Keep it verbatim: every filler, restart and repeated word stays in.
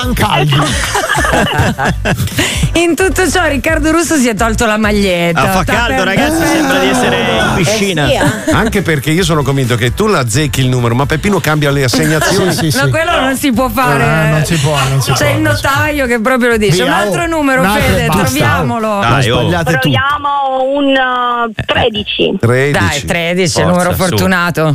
caldo. In tutto ciò Riccardo Russo si è tolto la maglietta. Ah, fa caldo, ragazzi, sembra di essere in piscina. Eh sì, eh. Anche perché io sono convinto che tu la azzecchi il numero, ma Peppino cambia le assegnazioni. Sì, sì, No, sì. quello non si può fare. Eh, non si può, non si C'è può, il non si notaio che proprio lo dice. Via, Un altro oh, numero, un altro Fede, e basta. troviamolo. Dai, oh. Proviamo un uh, tredici. tredici. Dai, tredici, il Forza, numero su. fortunato.